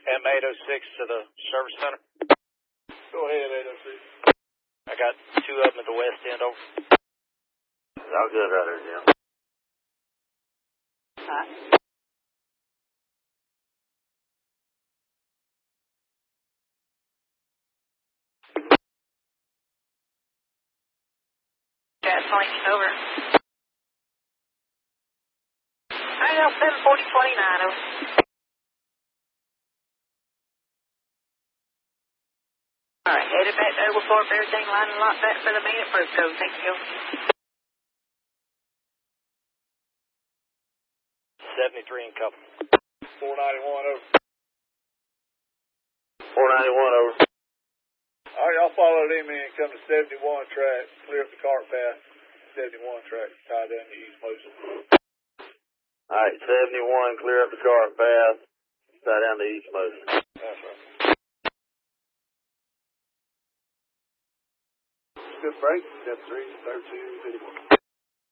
M806 to the service center. Go ahead, 806. I got 2 of them at the west end over. All good right there, Jim. Gas link over. I got 74029 over. Alright, headed back to Overport, everything line and locked back for the main at first code. Thank you. 73 and couple. 491 over. 491 over. Alright, y'all follow him in, come to 71 track, clear up the cart path. 71 track, tie down the east most. Alright, 71, clear up the cart path, tie down the east most. That's right. Good break, step 3, 13, 51.